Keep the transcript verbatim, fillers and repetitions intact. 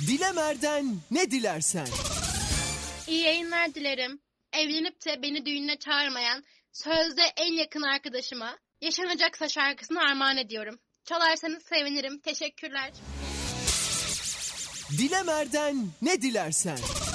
Dilemer'den ne dilersen. İyi yayınlar dilerim. Evlenip de beni düğününe çağırmayan, sözde en yakın arkadaşıma Yaşanacaksa şarkısını armağan ediyorum. Çalarsanız sevinirim. Teşekkürler. Dilemer'den ne dilersen.